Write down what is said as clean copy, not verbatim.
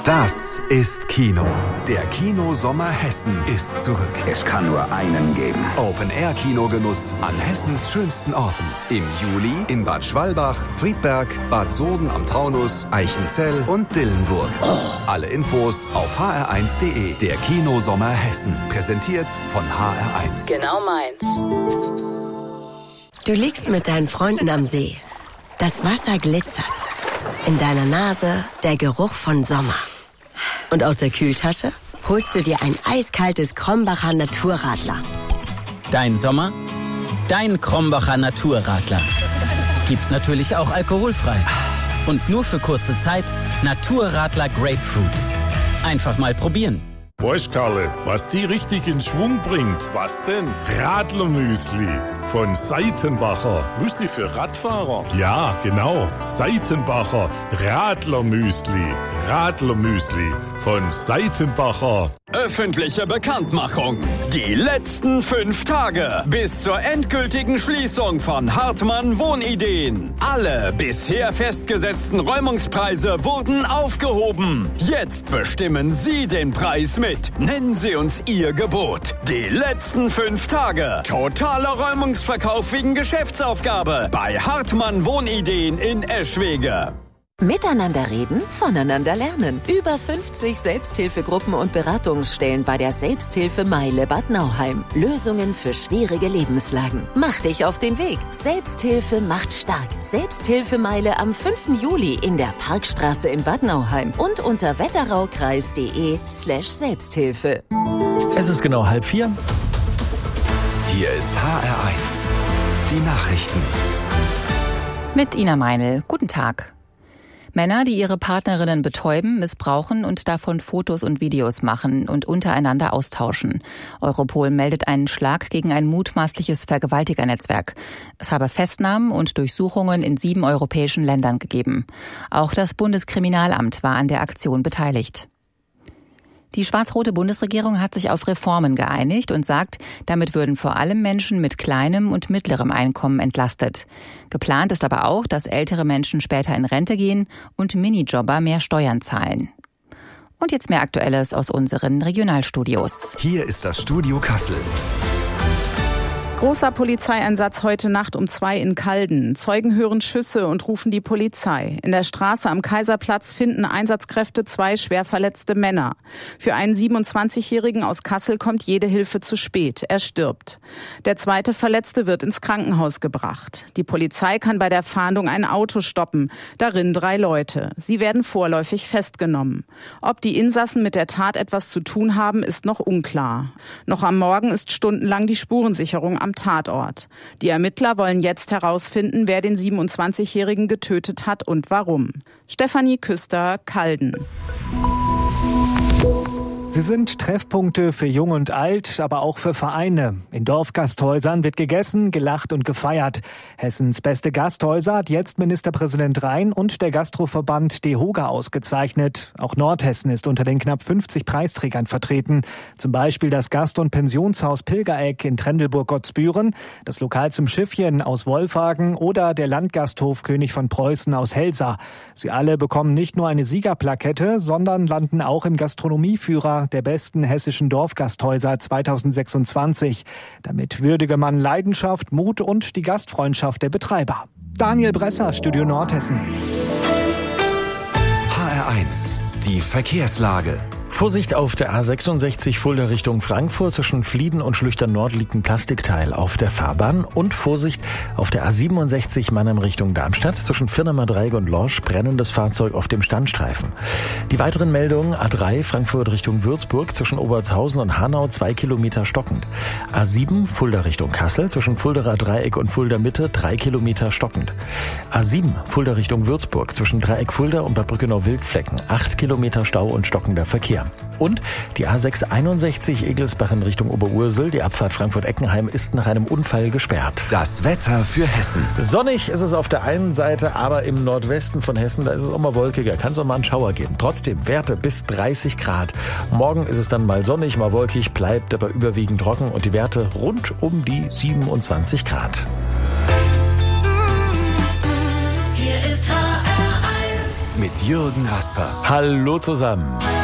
Das ist Kino. Der Kino-Sommer Hessen ist zurück. Es kann nur einen geben. Open-Air-Kinogenuss an Hessens schönsten Orten. Im Juli in Bad Schwalbach, Friedberg, Bad Soden am Taunus, Eichenzell und Dillenburg. Alle Infos auf hr1.de. Der Kino-Sommer Hessen. Präsentiert von HR1. Genau meins. Du liegst mit deinen Freunden am See. Das Wasser glitzert. In deiner Nase der Geruch von Sommer. Und aus der Kühltasche holst du dir ein eiskaltes Krombacher Naturradler. Dein Sommer, dein Krombacher Naturradler. Gibt's natürlich auch alkoholfrei. Und nur für kurze Zeit Naturradler Grapefruit. Einfach mal probieren. Weißt, Karle, was die richtig in Schwung bringt? Was denn? Radlermüsli von Seitenbacher. Müsli für Radfahrer? Ja, genau. Seitenbacher Radlermüsli. Radlermüsli von Seitenbacher. Öffentliche Bekanntmachung. Die letzten 5 Tage bis zur endgültigen Schließung von Hartmann Wohnideen. Alle bisher festgesetzten Räumungspreise wurden aufgehoben. Jetzt bestimmen Sie den Preis mit. Nennen Sie uns Ihr Gebot. Die letzten 5 Tage. Totaler Räumungsverkauf wegen Geschäftsaufgabe bei Hartmann Wohnideen in Eschwege. Miteinander reden, voneinander lernen. Über 50 Selbsthilfegruppen und Beratungsstellen bei der Selbsthilfe Meile Bad Nauheim. Lösungen für schwierige Lebenslagen. Mach dich auf den Weg. Selbsthilfe macht stark. Selbsthilfemeile am 5. Juli in der Parkstraße in Bad Nauheim und unter wetteraukreis.de/Selbsthilfe. Es ist genau 3:30. Hier ist HR1. Die Nachrichten. Mit Ina Meinl. Guten Tag. Männer, die ihre Partnerinnen betäuben, missbrauchen und davon Fotos und Videos machen und untereinander austauschen. Europol meldet einen Schlag gegen ein mutmaßliches Vergewaltigernetzwerk. Es habe Festnahmen und Durchsuchungen in 7 europäischen Ländern gegeben. Auch das Bundeskriminalamt war an der Aktion beteiligt. Die schwarz-rote Bundesregierung hat sich auf Reformen geeinigt und sagt, damit würden vor allem Menschen mit kleinem und mittlerem Einkommen entlastet. Geplant ist aber auch, dass ältere Menschen später in Rente gehen und Minijobber mehr Steuern zahlen. Und jetzt mehr Aktuelles aus unseren Regionalstudios. Hier ist das Studio Kassel. Großer Polizeieinsatz heute Nacht um 2 in Calden. Zeugen hören Schüsse und rufen die Polizei. In der Straße am Kaiserplatz finden Einsatzkräfte 2 schwer verletzte Männer. Für einen 27-Jährigen aus Kassel kommt jede Hilfe zu spät. Er stirbt. Der zweite Verletzte wird ins Krankenhaus gebracht. Die Polizei kann bei der Fahndung ein Auto stoppen. Darin 3 Leute. Sie werden vorläufig festgenommen. Ob die Insassen mit der Tat etwas zu tun haben, ist noch unklar. Noch am Morgen ist stundenlang die Spurensicherung am Tatort. Die Ermittler wollen jetzt herausfinden, wer den 27-Jährigen getötet hat und warum. Stefanie Küster, Calden. Sie sind Treffpunkte für Jung und Alt, aber auch für Vereine. In Dorfgasthäusern wird gegessen, gelacht und gefeiert. Hessens beste Gasthäuser hat jetzt Ministerpräsident Rhein und der Gastroverband DEHOGA ausgezeichnet. Auch Nordhessen ist unter den knapp 50 Preisträgern vertreten. Zum Beispiel das Gast- und Pensionshaus Pilgereck in Trendelburg-Gottsbüren, das Lokal zum Schiffchen aus Wolfhagen oder der Landgasthof König von Preußen aus Helsa. Sie alle bekommen nicht nur eine Siegerplakette, sondern landen auch im Gastronomieführer der besten hessischen Dorfgasthäuser 2026. Damit würdige man Leidenschaft, Mut und die Gastfreundschaft der Betreiber. Daniel Bresser, Studio Nordhessen. HR1. Die Verkehrslage. Vorsicht auf der A66 Fulda Richtung Frankfurt. Zwischen Flieden und Schlüchtern Nord liegt ein Plastikteil auf der Fahrbahn. Und Vorsicht auf der A67 Mannheim Richtung Darmstadt. Zwischen Firnemer Dreieck und Lorsch brennendes Fahrzeug auf dem Standstreifen. Die weiteren Meldungen: A3 Frankfurt Richtung Würzburg. Zwischen Obertshausen und Hanau 2 Kilometer stockend. A7 Fulda Richtung Kassel. Zwischen Fuldaer Dreieck und Fulda Mitte 3 Kilometer stockend. A7 Fulda Richtung Würzburg. Zwischen Dreieck Fulda und Bad Brückenau-Wildflecken 8 Kilometer Stau und stockender Verkehr. Und die A661 Egelsbach in Richtung Oberursel. Die Abfahrt Frankfurt-Eckenheim ist nach einem Unfall gesperrt. Das Wetter für Hessen. Sonnig ist es auf der einen Seite, aber im Nordwesten von Hessen, da ist es auch mal wolkiger. Kann es auch mal einen Schauer geben. Trotzdem Werte bis 30 Grad. Morgen ist es dann mal sonnig, mal wolkig, bleibt aber überwiegend trocken und die Werte rund um die 27 Grad. Hier ist HR1. mit Jürgen Rasper. Hallo zusammen.